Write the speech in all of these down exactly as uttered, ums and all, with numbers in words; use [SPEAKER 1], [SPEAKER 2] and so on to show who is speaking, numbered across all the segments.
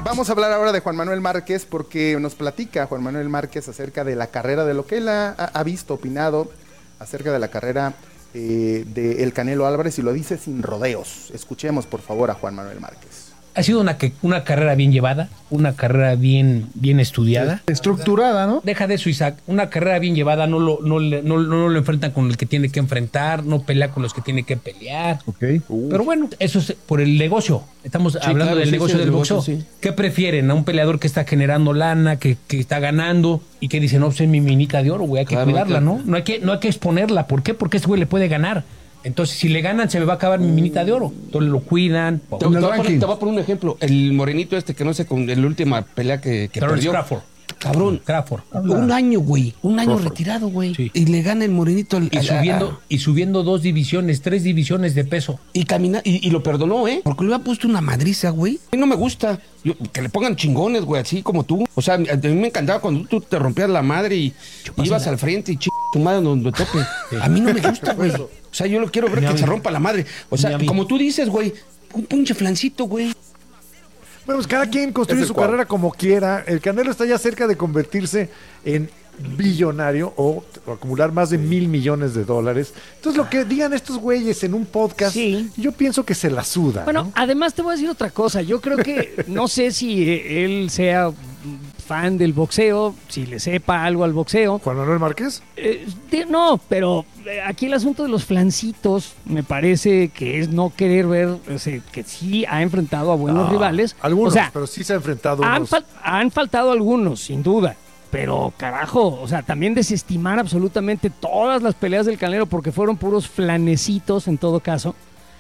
[SPEAKER 1] Vamos a hablar ahora de Juan Manuel Márquez porque nos platica Juan Manuel Márquez acerca de la carrera, de lo que él ha, ha visto, opinado acerca de la carrera eh, de El Canelo Álvarez, y lo dice sin rodeos. Escuchemos por favor a Juan Manuel Márquez.
[SPEAKER 2] Ha sido una, una carrera bien llevada, una carrera bien, bien estudiada.
[SPEAKER 3] Estructurada, ¿no?
[SPEAKER 2] Deja de eso, Isaac. Una carrera bien llevada, no lo, no, no, no, no lo enfrentan con el que tiene que enfrentar, no pelea con los que tiene que pelear.
[SPEAKER 3] Okay.
[SPEAKER 2] Pero bueno, eso es por el negocio. Estamos sí, hablando claro, del sí, negocio sí, del boxeo. Negocio, sí. ¿Qué prefieren? ¿A un peleador que está generando lana, que, que está ganando y que dice, no, pues es mi minita de oro, güey, hay que claro, cuidarla, claro. ¿no? No hay que, no hay que exponerla. ¿Por qué? Porque ese güey le puede ganar. Entonces, si le ganan, se me va a acabar mi minita de oro. Entonces lo cuidan.
[SPEAKER 4] Te, te, voy, a poner, te voy a poner un ejemplo. El morenito este que no sé, con la última pelea que, que perdió.
[SPEAKER 2] Crawford.
[SPEAKER 4] Cabrón.
[SPEAKER 2] Crawford.
[SPEAKER 4] Un año, güey. Un año Crawford. retirado, güey. Sí. Y le gana el morenito. Al,
[SPEAKER 2] y,
[SPEAKER 4] al,
[SPEAKER 2] subiendo,
[SPEAKER 4] a,
[SPEAKER 2] y subiendo dos divisiones, tres divisiones de peso.
[SPEAKER 4] Y camina y, y lo perdonó, ¿eh? Porque le había puesto una madriza, güey. A mí no me gusta. Yo, que le pongan chingones, güey, así como tú. O sea, a mí me encantaba cuando tú te rompías la madre y, y ibas al frente y ch... tu madre donde tope. A mí no me gusta, güey. O sea, yo lo quiero ver que se rompa la madre. O sea, como tú dices, güey, un pinche flancito, güey.
[SPEAKER 3] Bueno, pues cada quien construye su carrera como quiera. El Canelo está ya cerca de convertirse en billonario o, o acumular más de mil millones de dólares. Entonces, lo que digan estos güeyes en un podcast, sí. yo pienso que se la suda.
[SPEAKER 5] Bueno,
[SPEAKER 3] ¿no?
[SPEAKER 5] Además te voy a decir otra cosa. Yo creo que, no sé si él sea fan del boxeo, si le sepa algo al boxeo.
[SPEAKER 3] ¿Juan Manuel Márquez?
[SPEAKER 5] Eh, de, no, pero aquí el asunto de los flancitos me parece que es no querer ver, o sea, que sí ha enfrentado a buenos ah, rivales.
[SPEAKER 3] Algunos,
[SPEAKER 5] o sea,
[SPEAKER 3] pero sí se ha enfrentado
[SPEAKER 5] han,
[SPEAKER 3] unos...
[SPEAKER 5] fal- han faltado algunos, sin duda. Pero carajo, o sea, también desestimar absolutamente todas las peleas del Canelo porque fueron puros flanecitos en todo caso.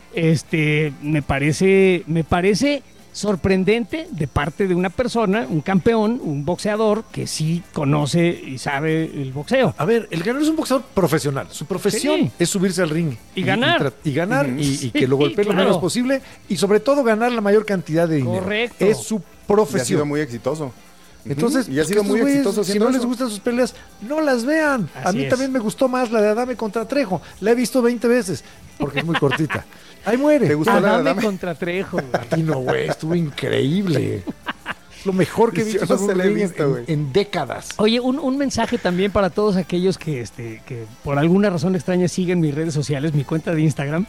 [SPEAKER 5] Este, me parece, me parece sorprendente de parte de una persona, un campeón, un boxeador que sí conoce y sabe el boxeo.
[SPEAKER 3] A ver, el Canelo es un boxeador profesional. Su profesión sí. es subirse al ring
[SPEAKER 5] y, y ganar
[SPEAKER 3] y, y, y ganar uh-huh. y, y que lo golpee claro. lo menos posible y sobre todo ganar la mayor cantidad de dinero.
[SPEAKER 5] Correcto.
[SPEAKER 3] Es su profesión.
[SPEAKER 1] Y ha sido muy exitoso.
[SPEAKER 3] Entonces,
[SPEAKER 1] y ha sido muy exitoso.
[SPEAKER 3] Si no
[SPEAKER 1] eso.
[SPEAKER 3] les gustan sus peleas, no las vean.
[SPEAKER 5] Así
[SPEAKER 3] a mí
[SPEAKER 5] es.
[SPEAKER 3] también me gustó más la de Adame contra Trejo. La he visto veinte veces porque es muy cortita. Ahí muere.
[SPEAKER 1] ¿Te gustó
[SPEAKER 5] Adame
[SPEAKER 1] la de Adame
[SPEAKER 5] contra Trejo?
[SPEAKER 3] A ti no, güey. Estuvo increíble. Lo mejor que he visto,
[SPEAKER 1] no se le he visto
[SPEAKER 3] en, en décadas.
[SPEAKER 5] Oye, un, un mensaje también para todos aquellos que, este, que por alguna razón extraña siguen mis redes sociales, mi cuenta de Instagram.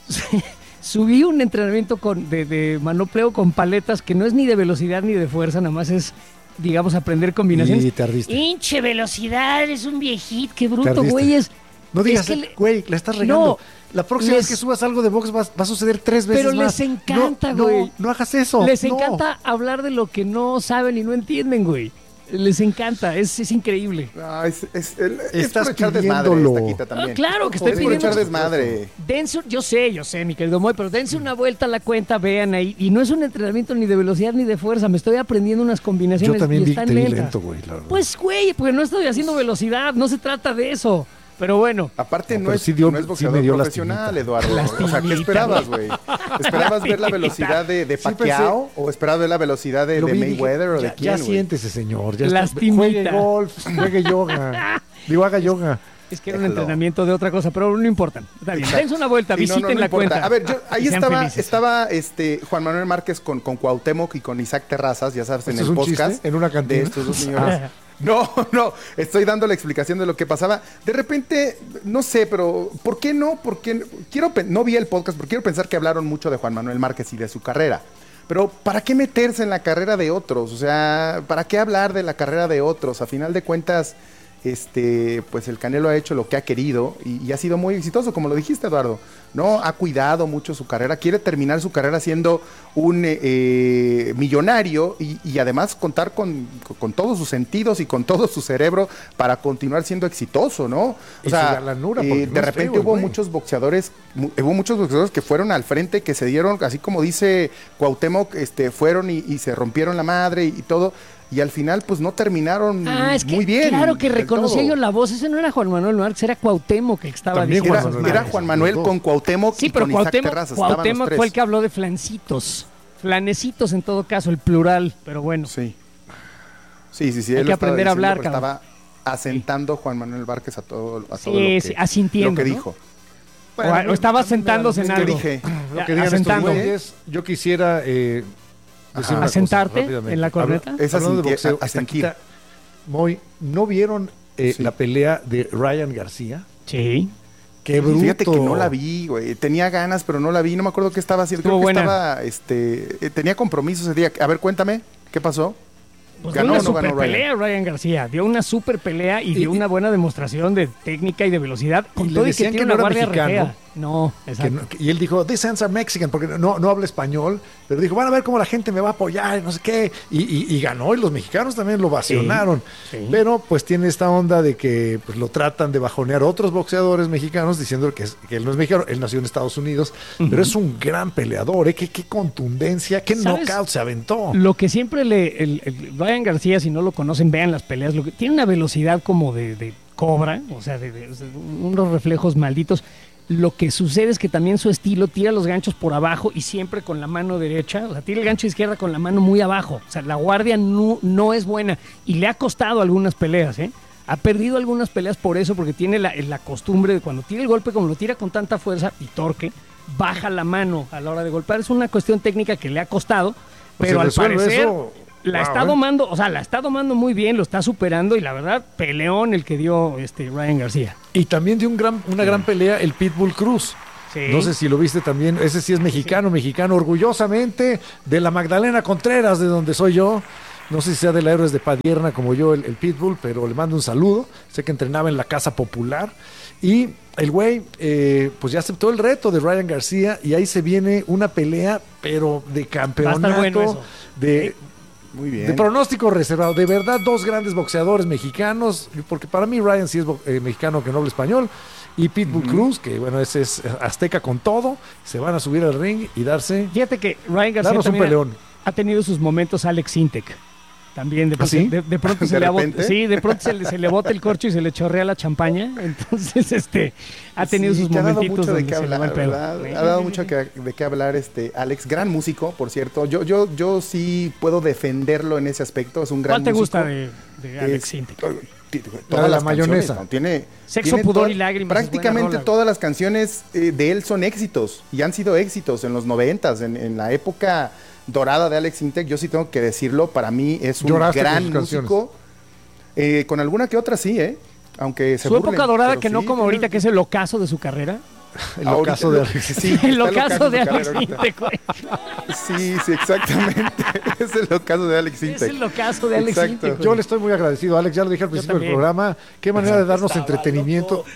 [SPEAKER 5] Subí un entrenamiento con, de, de manopleo con paletas que no es ni de velocidad ni de fuerza, nada más es, digamos, aprender combinaciones.
[SPEAKER 3] Y te ardiste.
[SPEAKER 5] Hinche velocidad, es un viejito, qué bruto, güey. Es,
[SPEAKER 3] no digas,
[SPEAKER 5] es que
[SPEAKER 3] güey, la estás regando. No, la próxima
[SPEAKER 5] les,
[SPEAKER 3] vez que subas algo de box va, va a suceder tres veces
[SPEAKER 5] pero
[SPEAKER 3] más.
[SPEAKER 5] Pero les encanta,
[SPEAKER 3] no,
[SPEAKER 5] güey.
[SPEAKER 3] No, no hagas eso.
[SPEAKER 5] Les
[SPEAKER 3] no.
[SPEAKER 5] encanta hablar de lo que no saben y no entienden, güey. Les encanta, es, es increíble.
[SPEAKER 1] Ah, es, es, el,
[SPEAKER 3] Estás
[SPEAKER 1] es por echar
[SPEAKER 3] pidiéndolo.
[SPEAKER 1] desmadre esta quita también.
[SPEAKER 5] Ah, claro que estoy
[SPEAKER 1] es
[SPEAKER 5] pidiendo.
[SPEAKER 1] por echar desmadre.
[SPEAKER 5] Dense, yo sé, yo sé, mi querido Moy, pero dense una vuelta a la cuenta, vean ahí. Y no es un entrenamiento ni de velocidad ni de fuerza, me estoy aprendiendo unas combinaciones.
[SPEAKER 3] Yo también
[SPEAKER 5] y
[SPEAKER 3] vi,
[SPEAKER 5] están
[SPEAKER 3] te vi
[SPEAKER 5] lentas.
[SPEAKER 3] lento, güey, la verdad.
[SPEAKER 5] Pues, güey, porque no estoy haciendo velocidad, no se trata de eso. Pero bueno.
[SPEAKER 1] Aparte
[SPEAKER 3] no,
[SPEAKER 1] no, es,
[SPEAKER 3] sí dio,
[SPEAKER 1] no es boxeador
[SPEAKER 3] sí
[SPEAKER 1] profesional, Eduardo. O sea, ¿qué esperabas, güey? ¿Esperabas ver la velocidad de, de Pacquiao sí, o esperabas ver la velocidad de, de Mayweather o de
[SPEAKER 3] ya,
[SPEAKER 1] quién,
[SPEAKER 3] Ya siéntese, señor. Ya
[SPEAKER 5] Lastimita.
[SPEAKER 3] Juegue golf, juegue yoga. Digo, haga yoga.
[SPEAKER 5] Es que era un entrenamiento de otra cosa, pero no importa. Está bien. Dense una vuelta, sí, visiten no, no, no la
[SPEAKER 1] importa.
[SPEAKER 5] cuenta.
[SPEAKER 1] A ver, yo, ahí estaba, estaba este, Juan Manuel Márquez con, con Cuauhtémoc y con Isaac Terrazas, ya sabes, en el
[SPEAKER 3] es un
[SPEAKER 1] podcast.
[SPEAKER 3] Chiste? En una cantina.
[SPEAKER 1] De estos dos señores. No, no, estoy dando la explicación de lo que pasaba. De repente, no sé, pero ¿por qué no? Porque quiero no vi el podcast, porque quiero pensar que hablaron mucho de Juan Manuel Márquez y de su carrera. Pero ¿para qué meterse en la carrera de otros? O sea, ¿para qué hablar de la carrera de otros? A final de cuentas, este, pues el Canelo ha hecho lo que ha querido y, y ha sido muy exitoso, como lo dijiste, Eduardo, ¿no? Ha cuidado mucho su carrera, quiere terminar su carrera siendo un eh, millonario y, y además contar con, con, con todos sus sentidos y con todo su cerebro para continuar siendo exitoso, ¿no? O
[SPEAKER 3] y
[SPEAKER 1] sea,
[SPEAKER 3] galanura,
[SPEAKER 1] eh,
[SPEAKER 3] no
[SPEAKER 1] de repente
[SPEAKER 3] feo,
[SPEAKER 1] hubo
[SPEAKER 3] güey.
[SPEAKER 1] muchos boxeadores, mu- hubo muchos boxeadores que fueron al frente, que se dieron, así como dice Cuauhtémoc, este, fueron y, y se rompieron la madre y, y todo. Y al final, pues no terminaron
[SPEAKER 5] ah, es que,
[SPEAKER 1] muy bien.
[SPEAKER 5] Claro que reconocía yo la voz. Ese no era Juan Manuel Márquez, era Cuauhtémoc que estaba
[SPEAKER 3] También
[SPEAKER 5] diciendo.
[SPEAKER 1] Era,
[SPEAKER 3] Juan Manuel
[SPEAKER 1] era
[SPEAKER 3] Márquez,
[SPEAKER 1] Juan Manuel con Cuauhtémoc
[SPEAKER 5] sí,
[SPEAKER 1] y
[SPEAKER 5] pero
[SPEAKER 1] con
[SPEAKER 5] Cuauhtémoc,
[SPEAKER 1] Isaac Terrazas.
[SPEAKER 5] Cuauhtémoc fue el que habló de flancitos. Flanecitos en todo caso, el plural, pero bueno.
[SPEAKER 1] Sí. Sí, sí, sí.
[SPEAKER 5] Hay
[SPEAKER 1] él
[SPEAKER 5] que
[SPEAKER 1] lo estaba
[SPEAKER 5] aprender a
[SPEAKER 1] diciendo,
[SPEAKER 5] hablar,
[SPEAKER 1] pero
[SPEAKER 5] cabrón.
[SPEAKER 1] estaba asentando Juan Manuel Márquez a todo, a todo
[SPEAKER 5] Sí,
[SPEAKER 1] lo que,
[SPEAKER 5] sí, asintiendo,
[SPEAKER 1] lo que
[SPEAKER 5] ¿no?
[SPEAKER 1] dijo.
[SPEAKER 5] O, o estaba sentándose en
[SPEAKER 1] es que
[SPEAKER 5] algo.
[SPEAKER 1] dije,
[SPEAKER 3] Lo que digan estos güeyes, yo quisiera eh,
[SPEAKER 5] a sentarte en la corneta.
[SPEAKER 3] Es hablando de boxeo, hasta quita, Moy, ¿no vieron eh, sí. la pelea de Ryan García?
[SPEAKER 5] Sí.
[SPEAKER 1] Qué bruto. Fíjate que no la vi, güey. Tenía ganas, pero no la vi. No me acuerdo qué estaba haciendo. Creo que buena. estaba, este, tenía compromisos ese día. A ver, cuéntame, ¿qué pasó?
[SPEAKER 5] Pues ganó, dio una no super pelea Ryan? Ryan García, dio una super pelea y, y dio una buena demostración de técnica y de velocidad. Con y todo y que tiene que una no guardia regea. No, exacto.
[SPEAKER 3] Que no, y él dijo, these hands are Mexican, porque no, no habla español, pero dijo, van a ver cómo la gente me va a apoyar, no sé qué. Y, y, y ganó, y los mexicanos también lo vacionaron. Sí, sí. Pero pues tiene esta onda de que pues, lo tratan de bajonear otros boxeadores mexicanos diciendo que, es, que él no es mexicano, él nació en Estados Unidos, uh-huh. pero es un gran peleador, ¿eh? Qué, qué contundencia, qué knockout se aventó.
[SPEAKER 5] Lo que siempre le... El, el Ryan García, si no lo conocen, vean las peleas, lo que, tiene una velocidad como de, de cobra, o sea, de, de, de unos reflejos malditos. Lo que sucede es que también su estilo tira los ganchos por abajo y siempre con la mano derecha, o sea, tira el gancho izquierda con la mano muy abajo. O sea, la guardia no, no es buena y le ha costado algunas peleas, ¿eh? Ha perdido algunas peleas por eso, porque tiene la, la costumbre de cuando tira el golpe, como lo tira con tanta fuerza y torque, baja la mano a la hora de golpear. Es una cuestión técnica que le ha costado, pero al parecer... Eso... La wow, está domando, o sea, la está domando muy bien, lo está superando y la verdad, peleón el que dio este Ryan García.
[SPEAKER 3] Y también dio un gran, una gran pelea el Pitbull Cruz. Sí. No sé si lo viste también, ese sí es mexicano, sí. mexicano, orgullosamente de la Magdalena Contreras, de donde soy yo. No sé si sea de la Héroes de Padierna como yo, el, el Pitbull, pero le mando un saludo. Sé que entrenaba en la Casa Popular. Y el güey, eh, pues ya aceptó el reto de Ryan García y ahí se viene una pelea, pero de campeonato,
[SPEAKER 5] Va a estar bueno eso.
[SPEAKER 3] de...
[SPEAKER 5] ¿Sí?
[SPEAKER 1] Muy bien.
[SPEAKER 3] De pronóstico reservado. De verdad, dos grandes boxeadores mexicanos, porque para mí Ryan sí es eh, mexicano que no habla español, y Pitbull uh-huh. Cruz, que bueno, ese es azteca con todo, se van a subir al ring y darse...
[SPEAKER 5] Fíjate que Ryan García también un peleón. ha tenido sus momentos Alex Sintek. También de,
[SPEAKER 3] ¿Ah, sí?
[SPEAKER 5] de, de pronto se ¿De le bota, sí, de pronto se le, se le bota el corcho y se le chorrea la champaña. Entonces, este, ha tenido sí, sus momentitos
[SPEAKER 1] donde de se hablar, le va el pedo. Ha dado mucho que, de qué hablar este Alex, gran músico, por cierto. Yo, yo, yo sí puedo defenderlo en ese aspecto. Es un gran
[SPEAKER 5] ¿Cuál te
[SPEAKER 1] músico.
[SPEAKER 5] gusta de, de Alex Sintek?
[SPEAKER 1] Toda la mayonesa. ¿no? Tiene,
[SPEAKER 5] Sexo,
[SPEAKER 1] tiene
[SPEAKER 5] pudor
[SPEAKER 1] to-
[SPEAKER 5] y lágrimas.
[SPEAKER 1] Prácticamente todas las canciones eh, de él son éxitos y han sido éxitos en los noventas, en, en la época dorada de Alex Sintek. Yo sí tengo que decirlo, para mí es un
[SPEAKER 3] Lloraste
[SPEAKER 1] gran músico. Eh, con alguna que otra sí, ¿eh? Aunque se
[SPEAKER 5] Su
[SPEAKER 1] burlen,
[SPEAKER 5] época dorada, que
[SPEAKER 1] sí,
[SPEAKER 5] no como ahorita, que es el ocaso de su carrera.
[SPEAKER 3] El ocaso de Alex.
[SPEAKER 1] Sí,
[SPEAKER 5] el ocaso de Alex Sintek.
[SPEAKER 1] Sí, sí, exactamente. Es el ocaso de Alex Sintek.
[SPEAKER 5] Es el ocaso de Alex Sintek.
[SPEAKER 3] Yo le estoy muy agradecido, Alex. Ya lo dije al principio del programa. Qué manera de darnos entretenimiento. Loco.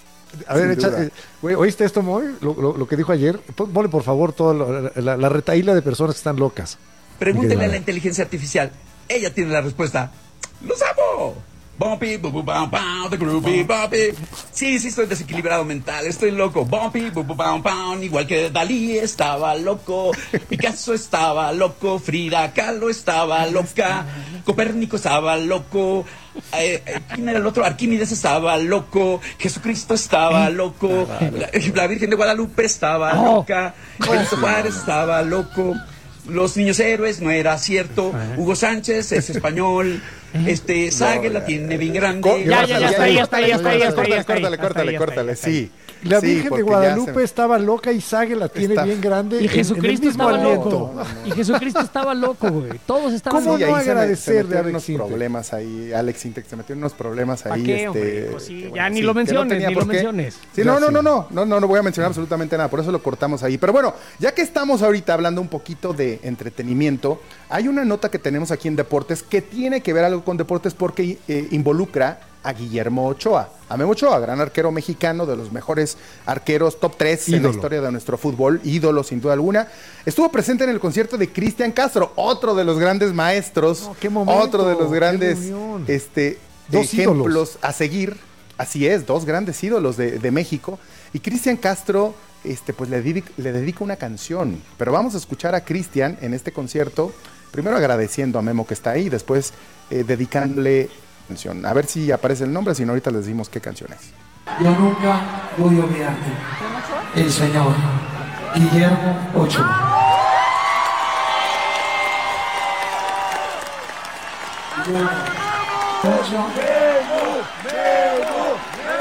[SPEAKER 3] A ver, echa, eh, güey, ¿oíste esto, Moy? Lo, lo, lo que dijo ayer. Ponle, por favor, toda la, la, la retaíla de personas que están locas.
[SPEAKER 6] Pregúntele a la inteligencia artificial. Ella tiene la respuesta. ¡Los amo! Bumpy, bu, bu, bam, bam, the groovy, bumpy. Sí, sí, estoy desequilibrado mental, estoy loco. Bumpy, bu, bu, bam, bam, igual que Dalí estaba loco, Picasso estaba loco, Frida Kahlo estaba loca, Copérnico estaba loco, eh, eh, ¿quién era el otro? Arquímedes estaba loco, Jesucristo estaba loco, la, la Virgen de Guadalupe estaba loca, Benito Juárez estaba loco. Los niños héroes no era cierto. Hugo Sánchez es español. Este, Sague la tiene bien grande.
[SPEAKER 5] Ya, ya, ya, está ahí, está ahí, está ahí, está ahí.
[SPEAKER 1] Córtale, córtale, córtale, sí.
[SPEAKER 3] La
[SPEAKER 1] sí,
[SPEAKER 3] Virgen de Guadalupe se... estaba loca y Sague la tiene está... bien grande.
[SPEAKER 5] Y Jesucristo estaba
[SPEAKER 3] aliento.
[SPEAKER 5] loco. Y Jesucristo estaba loco, güey. Todos estaban
[SPEAKER 3] ¿Cómo
[SPEAKER 1] sí,
[SPEAKER 3] no agradecer
[SPEAKER 1] de Alex Sintek? problemas ahí, Alex Sintek se metió en unos problemas ahí.
[SPEAKER 5] ¿Qué, este, pues sí, bueno, ya ni sí, lo menciones, no ni lo menciones.
[SPEAKER 1] Sí, no, no, no, no, no, no, no voy a mencionar absolutamente nada, por eso lo cortamos ahí. Pero bueno, ya que estamos ahorita hablando un poquito de entretenimiento, hay una nota que tenemos aquí en Deportes que tiene que ver algo con deportes porque eh, involucra a Guillermo Ochoa, a Memo Ochoa, gran arquero mexicano, de los mejores arqueros, top tres en la historia de nuestro fútbol, ídolo sin duda alguna. Estuvo presente en el concierto de Cristian Castro, otro de los grandes maestros,
[SPEAKER 3] oh, qué momento,
[SPEAKER 1] otro de los grandes este,
[SPEAKER 3] dos
[SPEAKER 1] ejemplos
[SPEAKER 3] ídolos
[SPEAKER 1] a seguir. Así es, dos grandes ídolos de, de México. Y Cristian Castro este, pues le, dedica, le dedica una canción. Pero vamos a escuchar a Cristian en este concierto, primero agradeciendo a Memo que está ahí, después eh, dedicándole canción. A ver si aparece el nombre, si no ahorita les decimos qué canción es.
[SPEAKER 7] Yo nunca voy a olvidarte. El señor Guillermo Ochoa. Ochoa.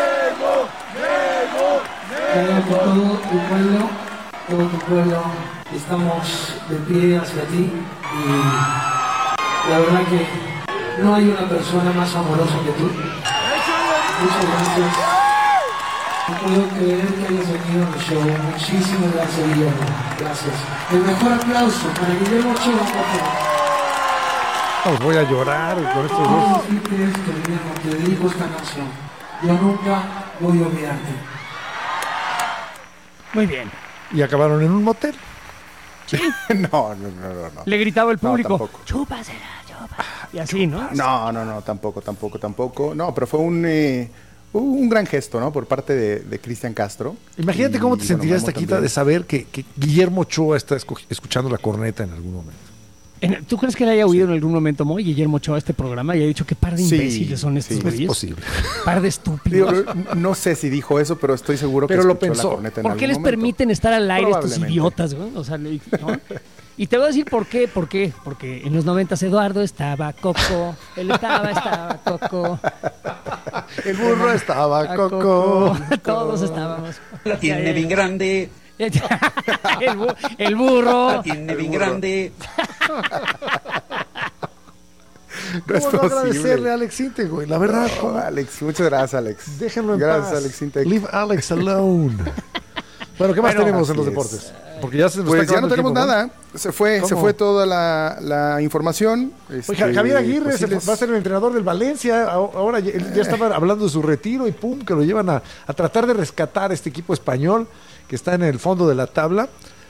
[SPEAKER 7] Creo que todo tu pueblo, todo tu pueblo Estamos de pie hacia ti y la verdad que no hay una persona más amorosa que tú. Muchas gracias. No puedo creer que hayas venido a mi show. Muchísimas gracias, Guillermo. Gracias. El mejor aplauso para Guillermo Ochoa, por favor.
[SPEAKER 3] Os voy a llorar con estos
[SPEAKER 7] Quiero
[SPEAKER 3] dos.
[SPEAKER 7] decirte esto, Guillermo, te dedico esta canción. Yo nunca voy a olvidarte.
[SPEAKER 5] Muy bien.
[SPEAKER 3] Y acabaron en un motel.
[SPEAKER 1] No, no, no, no, no.
[SPEAKER 5] Le gritaba el
[SPEAKER 1] No,
[SPEAKER 5] público,
[SPEAKER 1] tampoco.
[SPEAKER 5] chúpasela, chúpasela. Y así, ¿no?
[SPEAKER 1] No, no, no, tampoco, tampoco, tampoco. No, pero fue un, eh, un gran gesto, ¿no? Por parte de, de Cristian Castro.
[SPEAKER 3] Imagínate
[SPEAKER 1] Y,
[SPEAKER 3] cómo te
[SPEAKER 1] bueno,
[SPEAKER 3] sentirías,
[SPEAKER 1] Memo
[SPEAKER 3] Taquita,
[SPEAKER 1] también.
[SPEAKER 3] de saber que, que Guillermo Ochoa está escu- escuchando la corneta en algún momento.
[SPEAKER 5] En- ¿Tú crees que le haya oído en algún momento Moy Guillermo Ochoa a este programa y ha dicho qué par de
[SPEAKER 1] Sí,
[SPEAKER 5] imbéciles son estos
[SPEAKER 1] sí.
[SPEAKER 3] Es
[SPEAKER 5] güeyes?
[SPEAKER 3] posible.
[SPEAKER 5] Par de estúpidos.
[SPEAKER 1] Digo, no sé si dijo eso, pero estoy seguro que
[SPEAKER 3] Pero lo
[SPEAKER 1] escuchó
[SPEAKER 3] pensó.
[SPEAKER 1] la corneta en
[SPEAKER 5] ¿Por qué
[SPEAKER 1] algún
[SPEAKER 5] les
[SPEAKER 1] momento.
[SPEAKER 5] permiten estar al aire estos
[SPEAKER 1] Probablemente.
[SPEAKER 5] idiotas, güey? O sea, le- ¿no? Y te voy a decir por qué, por qué. Porque en los noventas Eduardo estaba coco, él estaba, estaba coco.
[SPEAKER 3] El burro estaba
[SPEAKER 5] a
[SPEAKER 3] coco.
[SPEAKER 5] Todos estábamos.
[SPEAKER 6] La tiene bien grande.
[SPEAKER 5] el, bu- el burro.
[SPEAKER 6] La tiene bien grande.
[SPEAKER 1] No es
[SPEAKER 3] ¿Cómo no
[SPEAKER 1] posible.
[SPEAKER 3] agradecerle a Alex Integ, güey? La verdad,
[SPEAKER 1] Oh,
[SPEAKER 3] ¿cómo?
[SPEAKER 1] Alex, muchas gracias, Alex.
[SPEAKER 3] Déjenlo en
[SPEAKER 1] Gracias,
[SPEAKER 3] paz.
[SPEAKER 1] Alex Intec.
[SPEAKER 3] Leave Alex alone. Bueno, ¿qué más
[SPEAKER 5] Bueno,
[SPEAKER 3] tenemos en
[SPEAKER 1] así
[SPEAKER 3] los
[SPEAKER 1] es.
[SPEAKER 3] deportes? Porque ya se nos
[SPEAKER 1] Pues
[SPEAKER 3] está
[SPEAKER 1] ya no
[SPEAKER 3] acabando el
[SPEAKER 1] tenemos
[SPEAKER 3] tiempo,
[SPEAKER 1] nada. Se fue, se
[SPEAKER 3] ¿Cómo?
[SPEAKER 1] fue toda la, la información.
[SPEAKER 3] Oye,
[SPEAKER 1] Este,
[SPEAKER 3] Javier Aguirre
[SPEAKER 1] pues sí
[SPEAKER 3] se
[SPEAKER 1] les-
[SPEAKER 3] va a ser el entrenador del Valencia. A- Ahora ya, él ya estaba hablando de su retiro y pum, que lo llevan a, a tratar de rescatar a este equipo español que está en el fondo de la tabla.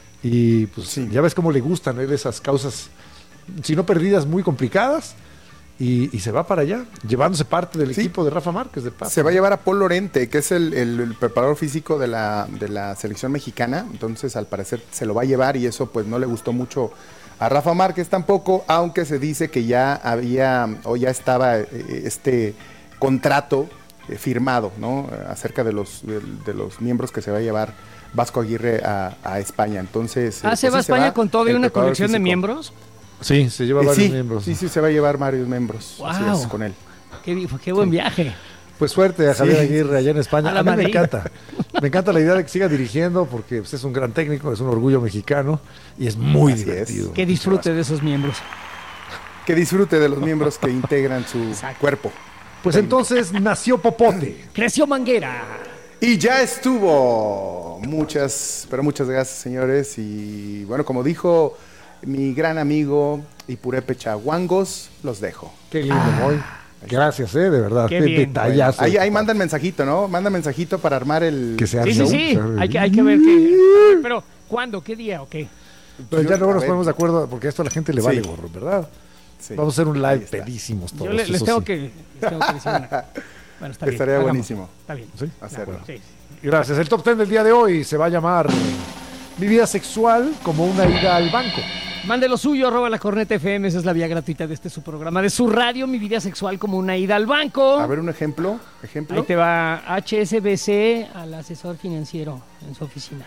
[SPEAKER 3] Y pues
[SPEAKER 1] Sí.
[SPEAKER 3] ya ves cómo le gustan a él esas causas, si no perdidas, muy complicadas. Y, y se va para allá, llevándose parte del
[SPEAKER 1] Sí.
[SPEAKER 3] equipo de Rafa Márquez de Paz.
[SPEAKER 1] Se va a llevar a Paul Lorente, que es el, el- el preparador físico de la, de la selección mexicana. Entonces, al parecer, se lo va a llevar y eso pues no le gustó mucho a Rafa Márquez tampoco, aunque se dice que ya había o ya estaba eh, este contrato eh, firmado, ¿no? Acerca de los, de, de los miembros que se va a llevar Vasco Aguirre a, a España. Entonces,
[SPEAKER 5] Ah,
[SPEAKER 1] eh,
[SPEAKER 5] ¿se
[SPEAKER 1] pues
[SPEAKER 5] va a
[SPEAKER 1] sí,
[SPEAKER 5] España con todo y
[SPEAKER 1] el
[SPEAKER 5] una
[SPEAKER 1] preparador
[SPEAKER 5] colección de
[SPEAKER 1] físico.
[SPEAKER 5] miembros?
[SPEAKER 3] Sí, se lleva
[SPEAKER 1] Eh,
[SPEAKER 3] varios
[SPEAKER 1] sí,
[SPEAKER 3] miembros.
[SPEAKER 1] sí, sí, se va a llevar varios miembros. Así
[SPEAKER 5] Wow.
[SPEAKER 1] es, con él.
[SPEAKER 5] Qué, di- qué buen viaje.
[SPEAKER 3] Pues suerte a Javier
[SPEAKER 1] Sí.
[SPEAKER 3] Aguirre allá en España.
[SPEAKER 5] A la
[SPEAKER 3] A, mí me
[SPEAKER 5] Madrid.
[SPEAKER 3] encanta. Me encanta la idea de que siga dirigiendo porque pues, es un gran técnico, es un orgullo mexicano y es muy
[SPEAKER 1] Así es.
[SPEAKER 3] divertido.
[SPEAKER 5] Que disfrute de esos miembros.
[SPEAKER 1] Que disfrute de los miembros que integran su
[SPEAKER 5] Exacto.
[SPEAKER 1] cuerpo.
[SPEAKER 3] Pues entonces nació Popote.
[SPEAKER 5] Creció Manguera.
[SPEAKER 1] Y ya estuvo. Muchas, pero muchas gracias, señores. Y bueno, como dijo mi gran amigo Ipurepe Chaguangos, los dejo.
[SPEAKER 3] Qué lindo, Moy. Gracias, eh, de verdad.
[SPEAKER 5] Qué
[SPEAKER 3] Qué
[SPEAKER 5] bien.
[SPEAKER 3] detallazo.
[SPEAKER 1] Ahí, ahí mandan mensajito, ¿no? Mandan mensajito para armar el.
[SPEAKER 3] Que sea
[SPEAKER 5] Sí, sí,
[SPEAKER 3] show.
[SPEAKER 5] sí.
[SPEAKER 3] Claro.
[SPEAKER 5] Hay que, hay que ver que. Pero, ¿cuándo? ¿Qué día o qué?
[SPEAKER 3] Pero ya
[SPEAKER 1] A
[SPEAKER 3] luego nos
[SPEAKER 1] ver.
[SPEAKER 3] ponemos de acuerdo porque esto a la gente le
[SPEAKER 1] Sí.
[SPEAKER 3] vale gorro, ¿verdad?
[SPEAKER 1] Sí.
[SPEAKER 3] Vamos a hacer un
[SPEAKER 1] Ahí
[SPEAKER 3] live
[SPEAKER 1] está.
[SPEAKER 3] pedísimos todos.
[SPEAKER 5] Yo le- les,
[SPEAKER 3] eso
[SPEAKER 5] tengo
[SPEAKER 3] sí.
[SPEAKER 5] que, les tengo que decir una. Bueno, está bien.
[SPEAKER 1] Estaría
[SPEAKER 5] hagamos.
[SPEAKER 1] buenísimo.
[SPEAKER 5] Está bien.
[SPEAKER 3] ¿Sí?
[SPEAKER 1] Hacerlo.
[SPEAKER 5] Sí, sí.
[SPEAKER 3] Gracias. El top ten del día de hoy se va a llamar Mi vida sexual como una ida al banco.
[SPEAKER 5] Mande lo suyo, arroba la corneta F M, esa es la vía gratuita de este su programa, de su radio, Mi Vida Sexual como una ida al banco.
[SPEAKER 1] A ver, un ejemplo. Ejemplo.
[SPEAKER 5] Ahí te va H S B C al asesor financiero en su oficina.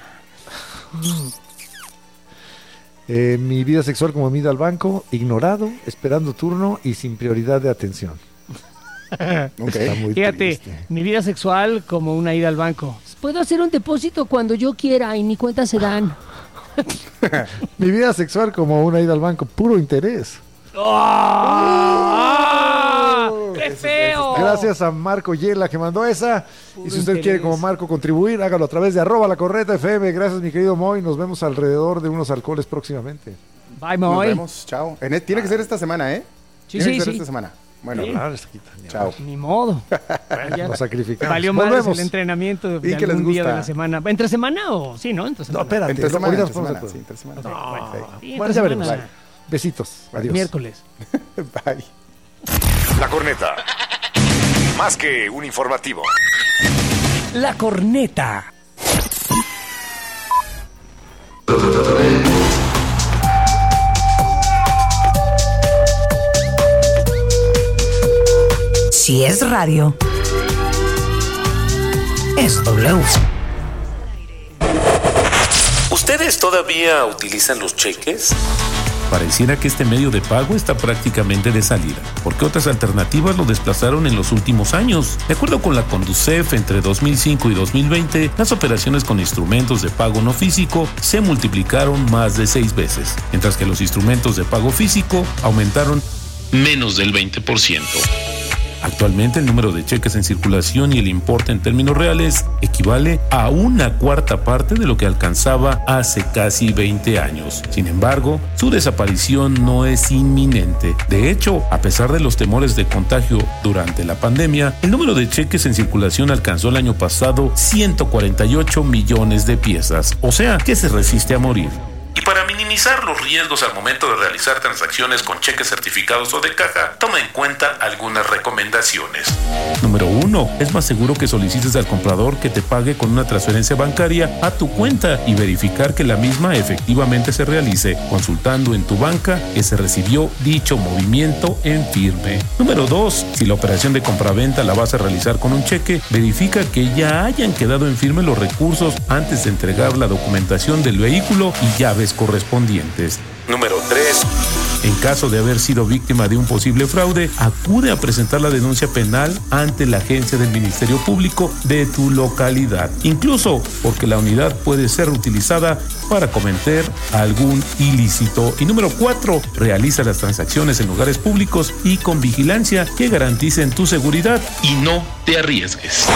[SPEAKER 3] Eh, mi vida sexual como mi ida al banco, ignorado, esperando turno y sin prioridad de atención.
[SPEAKER 1] Ok.
[SPEAKER 3] Está muy
[SPEAKER 5] Fíjate,
[SPEAKER 3] triste.
[SPEAKER 5] mi vida sexual como una ida al banco. Puedo hacer un depósito cuando yo quiera y ni cuentas se dan.
[SPEAKER 3] Mi vida sexual como una ida al banco, puro interés.
[SPEAKER 5] ¡Ah! ¡Qué feo!
[SPEAKER 3] Gracias a Marco Yela que mandó esa.
[SPEAKER 5] Puro
[SPEAKER 3] Y si usted
[SPEAKER 5] interés.
[SPEAKER 3] quiere como Marco contribuir, hágalo a través de arroba la corneta F M. Gracias mi querido Moy. Nos vemos alrededor de unos alcoholes próximamente.
[SPEAKER 5] Bye,
[SPEAKER 1] Nos
[SPEAKER 5] Moy.
[SPEAKER 1] vemos. Chao. En- tiene que ser esta semana, ¿eh?
[SPEAKER 5] Sí,
[SPEAKER 1] tiene
[SPEAKER 5] sí,
[SPEAKER 1] que ser
[SPEAKER 5] sí.
[SPEAKER 1] esta semana. Bueno,
[SPEAKER 5] Sí.
[SPEAKER 3] Claro, está quita, ni
[SPEAKER 1] chao.
[SPEAKER 5] Ni modo. Ya
[SPEAKER 3] Nos sacrificamos.
[SPEAKER 5] valió más
[SPEAKER 3] Volvemos.
[SPEAKER 5] el entrenamiento de
[SPEAKER 1] Y que les
[SPEAKER 5] algún día de
[SPEAKER 1] gusta.
[SPEAKER 5] la semana. ¿Entre semana o...? Sí, ¿no? Entre
[SPEAKER 3] No,
[SPEAKER 5] semana.
[SPEAKER 3] espérate.
[SPEAKER 1] Entre
[SPEAKER 3] lo-
[SPEAKER 1] semana,
[SPEAKER 3] ahorita
[SPEAKER 1] entre
[SPEAKER 3] nos ponemos
[SPEAKER 1] semana,
[SPEAKER 3] de
[SPEAKER 1] sí,
[SPEAKER 3] acuerdo.
[SPEAKER 1] entre semana.
[SPEAKER 5] Ok,
[SPEAKER 1] Perfecto.
[SPEAKER 5] Sí,
[SPEAKER 3] Bueno,
[SPEAKER 5] entre
[SPEAKER 3] ya veremos.
[SPEAKER 5] semana.
[SPEAKER 3] Besitos. Adiós.
[SPEAKER 5] Miércoles.
[SPEAKER 1] Bye.
[SPEAKER 8] La corneta. Más que un informativo.
[SPEAKER 5] La corneta.
[SPEAKER 9] Si es radio, es W.
[SPEAKER 10] ¿Ustedes todavía utilizan los cheques? pareciera que este medio de pago está prácticamente de salida, porque otras alternativas lo desplazaron en los últimos años. De acuerdo con la Conducef, entre dos mil cinco y dos mil veinte, las operaciones con instrumentos de pago no físico se multiplicaron más de seis veces, mientras que los instrumentos de pago físico aumentaron menos del veinte por ciento. Actualmente el número de cheques en circulación y el importe en términos reales equivale a una cuarta parte de lo que alcanzaba hace casi veinte años. Sin embargo, su desaparición no es inminente. De hecho, a pesar de los temores de contagio durante la pandemia, el número de cheques en circulación alcanzó el año pasado ciento cuarenta y ocho millones de piezas, o sea, que se resiste a morir. Y para minimizar los riesgos al momento de realizar transacciones con cheques certificados o de caja, toma en cuenta algunas recomendaciones. Número uno. Es más seguro que solicites al comprador que te pague con una transferencia bancaria a tu cuenta y verificar que la misma efectivamente se realice, consultando en tu banca que se recibió dicho movimiento en firme. Número dos. Si la operación de compraventa la vas a realizar con un cheque, verifica que ya hayan quedado en firme los recursos antes de entregar la documentación del vehículo y llaves correspondientes. Número tres. En caso de haber sido víctima de un posible fraude, acude a presentar la denuncia penal ante la agencia del Ministerio Público de tu localidad, incluso porque la unidad puede ser utilizada para cometer algún ilícito. Y número cuatro. Realiza las transacciones en lugares públicos y con vigilancia que garanticen tu seguridad y no te arriesgues.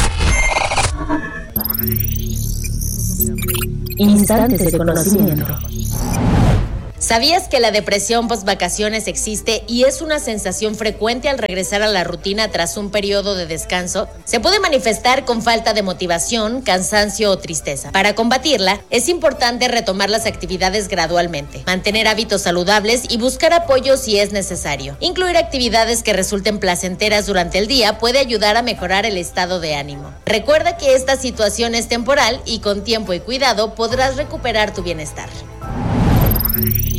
[SPEAKER 11] Instantes de conocimiento. ¿Sabías que la depresión post-vacaciones existe y es una sensación frecuente al regresar a la rutina tras un periodo de descanso? Se puede manifestar con falta de motivación, cansancio o tristeza. Para combatirla, es importante retomar las actividades gradualmente, mantener hábitos saludables y buscar apoyo si es necesario. Incluir actividades que resulten placenteras durante el día puede ayudar a mejorar el estado de ánimo. Recuerda que esta situación es temporal y con tiempo y cuidado podrás recuperar tu bienestar.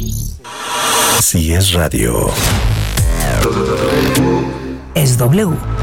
[SPEAKER 8] Si es radio.
[SPEAKER 9] Es W.